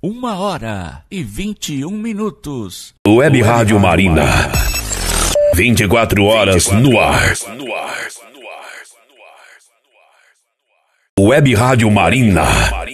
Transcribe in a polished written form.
1h21. Web Rádio Marina. 24 horas no ar. Web Rádio Marina.